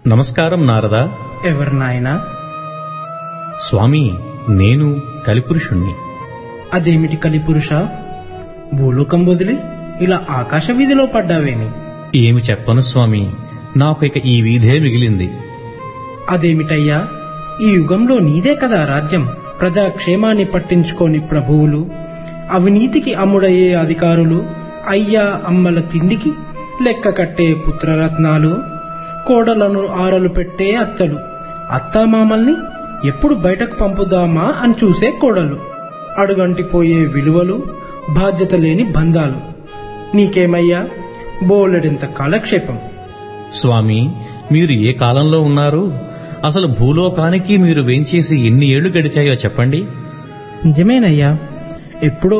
నమస్కారం నారదా. ఎవరు నాయనా? స్వామి, నేను కలిపురుషుణ్ణి. అదేమిటి కలిపురుష, భూలోకం వదిలి ఇలా ఆకాశ వీధిలో పడ్డావేమి? ఏమి చెప్పను స్వామి, నాకు ఇక ఈ వీధే మిగిలింది. అదేమిటయ్యా, ఈ యుగంలో నీదే కదా రాజ్యం. ప్రజాక్షేమాన్ని పట్టించుకోని ప్రభువులు, అవినీతికి అమ్ముడయ్యే అధికారులు, అయ్యా అమ్మల తిండికి లెక్క కట్టే పుత్రరత్నాలు, కోడలను ఆరలు పెట్టే అత్తలు, అత్తామామల్ని ఎప్పుడు బయటకు పంపుదామా అని చూసే కోడలు, అడుగంటిపోయే విలువలు, బాధ్యత లేని బంధాలు. నీకేమయ్యా బోలెడంత కాలక్షేపం. స్వామి, మీరు ఏ కాలంలో ఉన్నారు? అసలు భూలోకానికి మీరు వేంచేసి ఎన్ని ఏళ్లు గడిచాయో చెప్పండి. నిజమేనయ్యా, ఎప్పుడో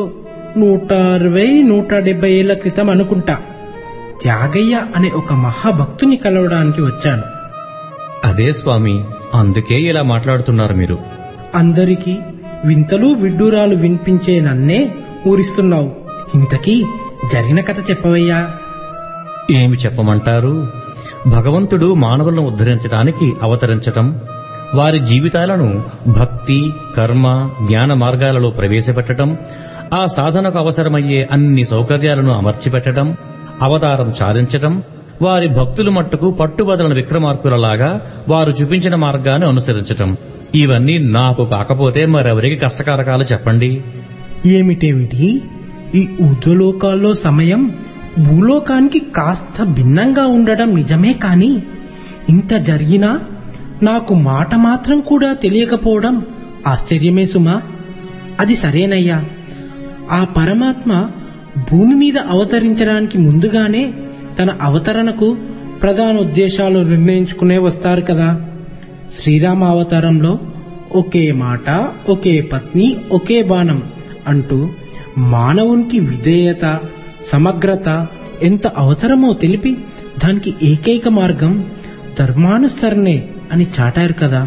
160-170 ఏళ్ల క్రితం అనుకుంటా త్యాగయ్య అనే ఒక మహాభక్తుని కలవడానికి వచ్చాను. అదే స్వామి, అందుకే ఇలా మాట్లాడుతున్నారు మీరు. అందరికీ వింతలు విడ్డూరాలు వినిపించే నన్నే ఊరిస్తున్నావు. ఇంతకీ జరిగిన కథ చెప్పవయ్యా. ఏమి చెప్పమంటారు? భగవంతుడు మానవులను ఉద్ధరించడానికి అవతరించటం, వారి జీవితాలను భక్తి, కర్మ, జ్ఞాన మార్గాలలో ప్రవేశపెట్టడం, ఆ సాధనకు అవసరమయ్యే అన్ని సౌకర్యాలను అమర్చిపెట్టడం, అవతారం చాలించటం, వారి భక్తులు మట్టుకు పట్టుబదలని విక్రమార్కులలాగా వారు చూపించిన మార్గాన్ని అనుసరించటం, ఇవన్నీ నాకు కాకపోతే మరెవరికి కష్టకారకాలు చెప్పండి. ఏమిటేమిటి, ఈ ఊర్ధ్వలోకాల్లో సమయం భూలోకానికి కాస్త భిన్నంగా ఉండడం నిజమే, కాని ఇంత జరిగినా నాకు మాట మాత్రం కూడా తెలియకపోవడం ఆశ్చర్యమే సుమా. అది సరేనయ్యా, ఆ పరమాత్మ భూమి మీద అవతరించడానికి ముందుగానే తన అవతరణకు ప్రధాన ఉద్దేశాలు నిర్ణయించుకునే వస్తారు కదా. శ్రీరామ అవతారంలో ఒకే మాట, ఒకే పత్ని, ఒకే బాణం అంటూ మానవునికి విధేయత, సమగ్రత ఎంత అవసరమో తెలిపి దానికి ఏకైక మార్గం ధర్మానుసరణే అని చాటారు కదా.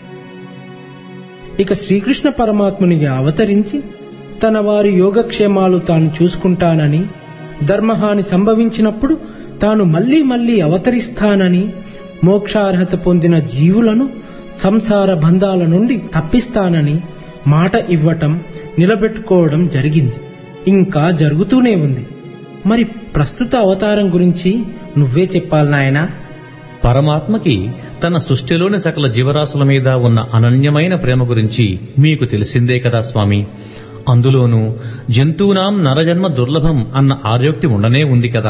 ఇక శ్రీకృష్ణ పరమాత్మునిగా అవతరించి తన వారి యోగక్షేమాలు తాను చూసుకుంటానని, ధర్మహాని సంభవించినప్పుడు తాను మళ్లీ మళ్లీ అవతరిస్తానని, మోక్షార్హత పొందిన జీవులను సంసార బంధాల నుండి తప్పిస్తానని మాట ఇవ్వటం, నిలబెట్టుకోవడం జరిగింది. ఇంకా జరుగుతూనే ఉంది. మరి ప్రస్తుత అవతారం గురించి నువ్వే చెప్పాలి నాయనా. పరమాత్మకి తన సృష్టిలోని సకల జీవరాశుల మీద ఉన్న అనన్యమైన ప్రేమ గురించి మీకు తెలిసిందే కదా స్వామి. అందులోనూ జంతువునాం నరజన్మ దుర్లభం అన్న ఆర్యోక్తి ఉండనే ఉంది కదా.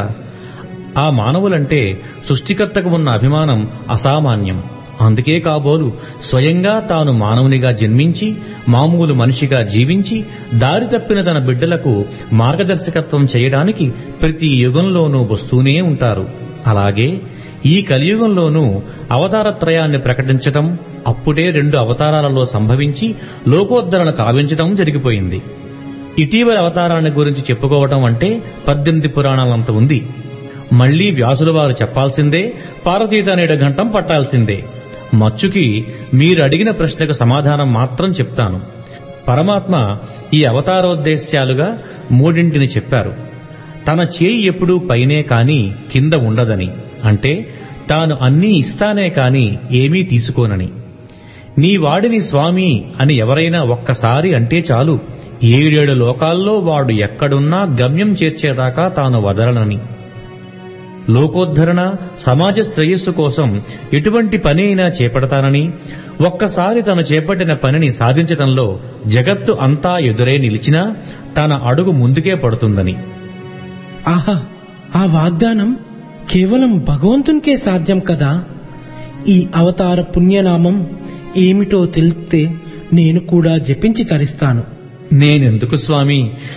ఆ మానవులంటే సృష్టికర్తకు ఉన్న అభిమానం అసామాన్యం. అందుకే కాబోలు స్వయంగా తాను మానవునిగా జన్మించి, మామూలు మనిషిగా జీవించి, దారి తప్పిన తన బిడ్డలకు మార్గదర్శకత్వం చేయడానికి ప్రతి యుగంలోనూ వస్తూనే ఉంటారు. అలాగే ఈ కలియుగంలోనూ అవతారత్రయాన్ని ప్రకటించటం, అప్పుడే 2 అవతారాలలో సంభవించి లోకోద్ధరణ కావించటం జరిగిపోయింది. ఇటీవల అవతారాన్ని గురించి చెప్పుకోవటం అంటే 18 పురాణాలంత ఉంది. మళ్లీ వ్యాసుల వారు చెప్పాల్సిందే, పారతీత ఘంటం పట్టాల్సిందే. మచ్చుకి మీరు అడిగిన ప్రశ్నకు సమాధానం మాత్రం చెప్తాను. పరమాత్మ ఈ అవతారోద్దేశ్యాలుగా 3 చెప్పారు. తన చేయి ఎప్పుడూ పైనే కాని కింద ఉండదని, అంటే తాను అన్నీ ఇస్తానే కాని ఏమీ తీసుకోనని. నీ వాడిని స్వామి అని ఎవరైనా ఒక్కసారి అంటే చాలు, 7 లోకాల్లో వాడు ఎక్కడున్నా గమ్యం చేర్చేదాకా తాను వదలనని. లోకోద్ధరణ, సమాజ శ్రేయస్సు కోసం ఎటువంటి పని అయినా చేపడతానని, ఒక్కసారి తను చేపట్టిన పనిని సాధించటంలో జగత్తు అంతా ఎదురే నిలిచినా తన అడుగు ముందుకే పడుతుందని. ఆహా, ఆ వాగ్దానం కేవలం భగవంతునికే సాధ్యం కదా. ఈ అవతార పుణ్యనామం ఏమిటో తెలిస్తే నేను కూడా జపించి తరిస్తాను. నేనెందుకు స్వామి,